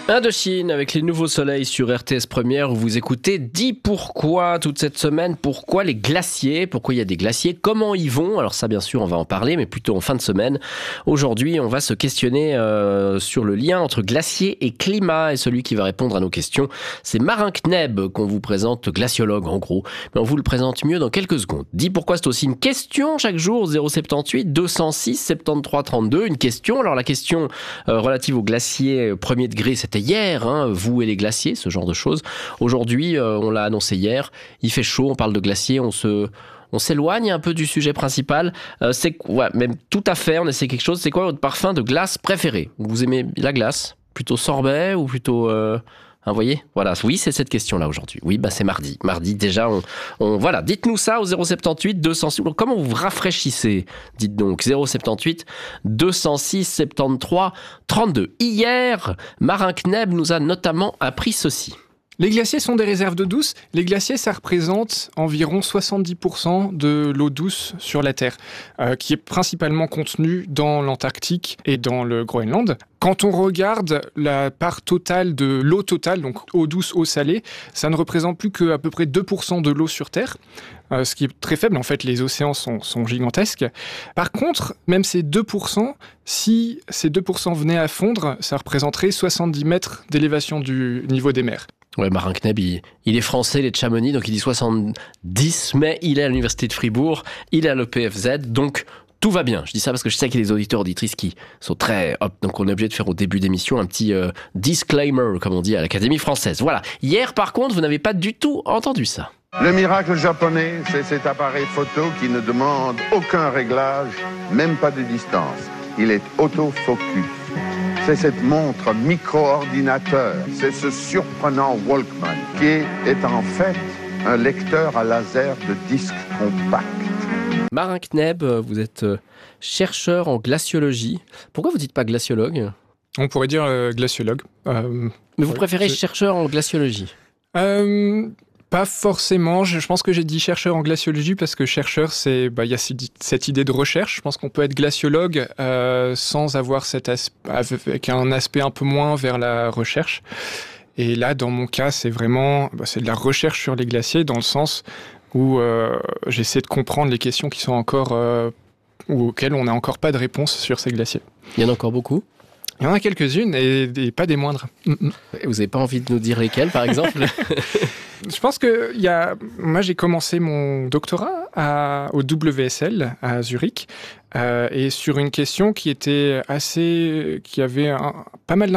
Indochine avec les nouveaux soleils sur RTS Première où vous écoutez Dis pourquoi toute cette semaine, pourquoi les glaciers, pourquoi il y a des glaciers, comment ils vont. Alors ça bien sûr on va en parler mais plutôt en fin de semaine. Aujourd'hui on va se questionner sur le lien entre glacier et climat et celui qui va répondre à nos questions c'est Marin Kneb qu'on vous présente, glaciologue en gros, mais on vous le présente mieux dans quelques secondes. Dis pourquoi c'est aussi une question chaque jour 078 206 73 32, une question. Alors la question relative aux glaciers premier degré c'était hier, vous et les glaciers, ce genre de choses. Aujourd'hui, on l'a annoncé hier, il fait chaud, on parle de glaciers, on s'éloigne un peu du sujet principal. Même tout à fait, on essaie quelque chose. C'est quoi votre parfum de glace préféré? Vous aimez la glace? Plutôt sorbet ou plutôt... vous voyez, voilà, oui, c'est cette question-là aujourd'hui. Oui, c'est mardi. Mardi, déjà, voilà. Dites-nous ça au 078 206. Comment vous rafraîchissez? Dites donc 078 206 73 32. Hier, Marin Kneb nous a notamment appris ceci. Les glaciers sont des réserves d'eau douce. Les glaciers, ça représente environ 70% de l'eau douce sur la Terre, qui est principalement contenue dans l'Antarctique et dans le Groenland. Quand on regarde la part totale de l'eau totale, donc eau douce, eau salée, ça ne représente plus qu'à peu près 2% de l'eau sur Terre, ce qui est très faible. En fait, les océans sont gigantesques. Par contre, même ces 2%, si ces 2% venaient à fondre, ça représenterait 70 mètres d'élévation du niveau des mers. Ouais, Marin Kneb, il est français, il est de Chamonix, donc il dit 70, mais il est à l'université de Fribourg, il est à l'EPFZ, donc tout va bien. Je dis ça parce que je sais qu'il y a des auditeurs, auditrices qui sont très... donc on est obligé de faire au début d'émission un petit disclaimer, comme on dit à l'Académie française. Voilà. Hier, par contre, vous n'avez pas du tout entendu ça. Le miracle japonais, c'est cet appareil photo qui ne demande aucun réglage, même pas de distance. Il est autofocus. C'est cette montre micro-ordinateur, c'est ce surprenant Walkman qui est en fait un lecteur à laser de disques compacts. Marin Kneb, vous êtes chercheur en glaciologie. Pourquoi vous dites pas glaciologue? On pourrait dire glaciologue. Mais vous préférez chercheur en glaciologie? Pas forcément. Je pense que j'ai dit chercheur en glaciologie parce que chercheur, il y a cette idée de recherche. Je pense qu'on peut être glaciologue sans avoir avec un aspect un peu moins vers la recherche. Et là, dans mon cas, c'est vraiment c'est de la recherche sur les glaciers dans le sens où j'essaie de comprendre les questions qui sont encore ou auxquelles on n'a encore pas de réponse sur ces glaciers. Il y en a encore beaucoup? Il y en a quelques-unes et pas des moindres. Vous n'avez pas envie de nous dire lesquelles, par exemple? Je pense que moi j'ai commencé mon doctorat au WSL à Zurich et sur une question qui avait pas mal